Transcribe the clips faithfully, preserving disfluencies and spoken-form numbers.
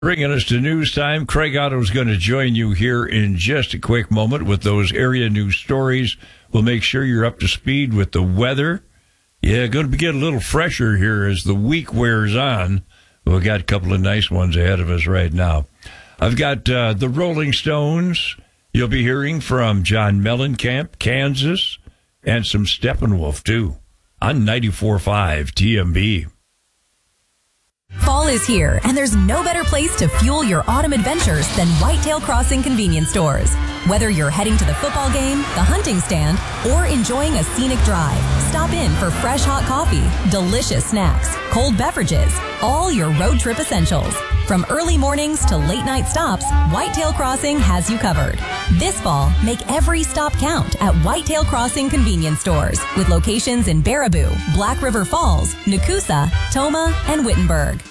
Bringing us to news time. Craig Otto is going to join you here in just a quick moment with those area news stories. We'll make sure you're up to speed with the weather. Yeah, going to get a little fresher here as the week wears on. We've got a couple of nice ones ahead of us right now. I've got uh, the Rolling Stones. You'll be hearing from John Mellencamp, Kansas, and some Steppenwolf, too, on ninety-four point five T M B. Fall is here, and there's no better place to fuel your autumn adventures than Whitetail Crossing convenience stores. Whether you're heading to the football game, the hunting stand, or enjoying a scenic drive, stop in for fresh hot coffee, delicious snacks, cold beverages, all your road trip essentials. From early mornings to late night stops, Whitetail Crossing has you covered. This fall, make every stop count at Whitetail Crossing convenience stores with locations in Baraboo, Black River Falls, Nakusa, Toma, and Wittenberg.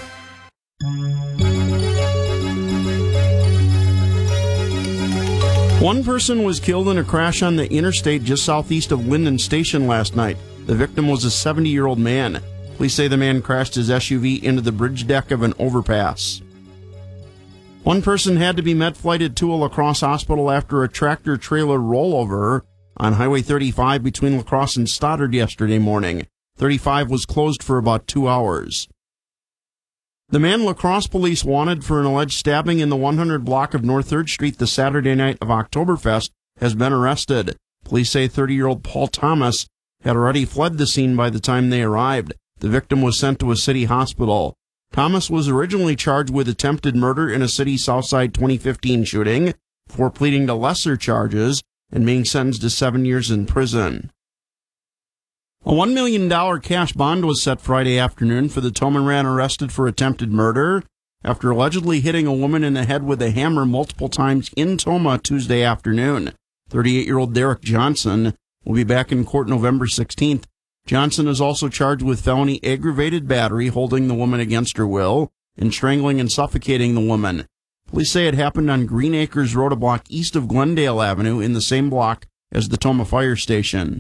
One person was killed in a crash on the interstate just southeast of Linden Station last night. The victim was a seventy-year-old man. Police say the man crashed his S U V into the bridge deck of an overpass. One person had to be med-flighted to a La Crosse hospital after a tractor-trailer rollover on Highway thirty-five between La Crosse and Stoddard yesterday morning. thirty-five was closed for about two hours. The man La Crosse police wanted for an alleged stabbing in the one hundred block of North third Street the Saturday night of Oktoberfest has been arrested. Police say thirty-year-old Paul Thomas had already fled the scene by the time they arrived. The victim was sent to a city hospital. Thomas was originally charged with attempted murder in a city Southside twenty fifteen shooting before pleading to lesser charges and being sentenced to seven years in prison. A one million dollars cash bond was set Friday afternoon for the Toma man arrested for attempted murder after allegedly hitting a woman in the head with a hammer multiple times in Toma Tuesday afternoon. thirty-eight-year-old Derek Johnson will be back in court November sixteenth. Johnson is also charged with felony aggravated battery, holding the woman against her will, and strangling and suffocating the woman. Police say it happened on Green Acres Road, a block east of Glendale Avenue, in the same block as the Toma Fire Station.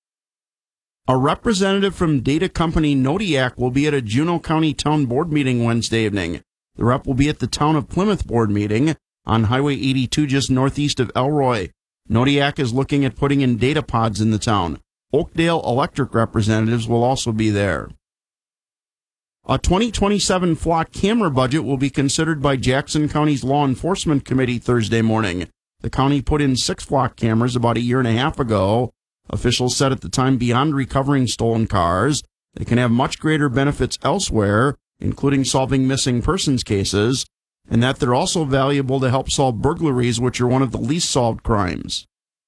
A representative from data company Nodiac will be at a Juneau County Town Board meeting Wednesday evening. The rep will be at the Town of Plymouth Board meeting on Highway eighty-two just northeast of Elroy. Nodiac is looking at putting in data pods in the town. Oakdale Electric representatives will also be there. A twenty twenty-seven flock camera budget will be considered by Jackson County's Law Enforcement Committee Thursday morning. The county put in six flock cameras about a year and a half ago. Officials said at the time, beyond recovering stolen cars, they can have much greater benefits elsewhere, including solving missing persons cases, and that they're also valuable to help solve burglaries, which are one of the least solved crimes.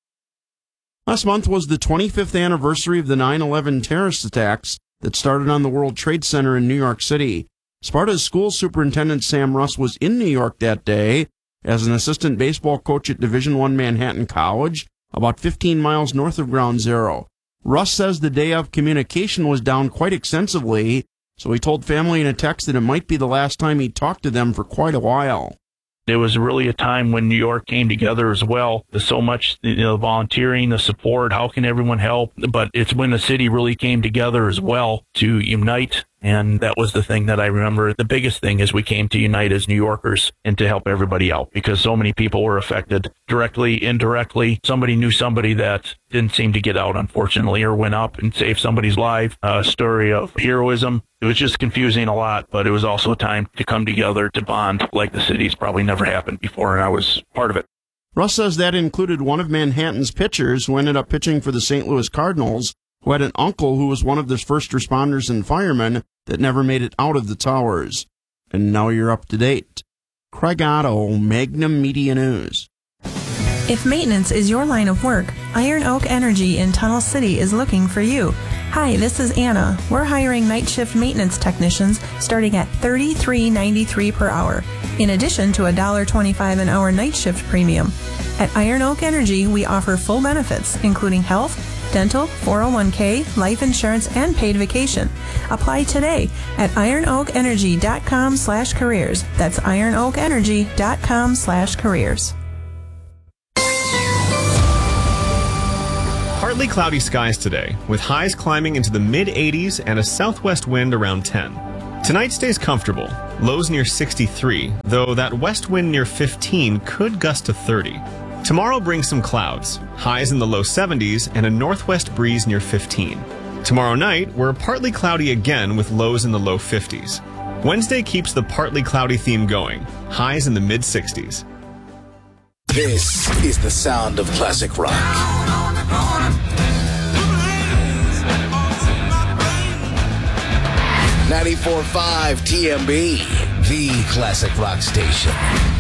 Last month was the twenty-fifth anniversary of the nine eleven terrorist attacks that started on the World Trade Center in New York City. Sparta's school superintendent Sam Russ was in New York that day as an assistant baseball coach at Division One Manhattan College, about fifteen miles north of Ground Zero. Russ says the day of communication was down quite extensively, so he told family in a text that it might be the last time he talked to them for quite a while. It was really a time when New York came together as well. There's so much, you know, volunteering, the support, how can everyone help? But it's when the city really came together as well to unite. And that was the thing that I remember. The biggest thing is we came to unite as New Yorkers and to help everybody out because so many people were affected directly, indirectly. Somebody knew somebody that didn't seem to get out, unfortunately, or went up and saved somebody's life. A story of heroism. It was just confusing a lot, but it was also a time to come together, to bond like the city's probably never happened before, and I was part of it. Russ says that included one of Manhattan's pitchers who ended up pitching for the Saint Louis Cardinals, who had an uncle who was one of the first responders and firemen that never made it out of the towers. And now you're up to date. Craig Otto, Magnum Media News. If maintenance is your line of work, Iron Oak Energy in Tunnel City is looking for you. Hi, this is Anna. We're hiring night shift maintenance technicians starting at thirty-three ninety-three per hour, in addition to a one dollar twenty-five an hour night shift premium. At Iron Oak Energy, we offer full benefits, including health, dental, four oh one k, life insurance, and paid vacation. Apply today at ironoakenergy.com slash careers. That's ironoakenergy.com slash careers. Partly cloudy skies today, with highs climbing into the mid eighties and a southwest wind around ten. Tonight stays comfortable. Lows near sixty-three, though that west wind near fifteen could gust to thirty. Tomorrow brings some clouds, highs in the low seventies, and a northwest breeze near fifteen. Tomorrow night, we're partly cloudy again with lows in the low fifties. Wednesday keeps the partly cloudy theme going, highs in the mid sixties. This is the sound of classic rock. ninety-four point five T M B, the classic rock station.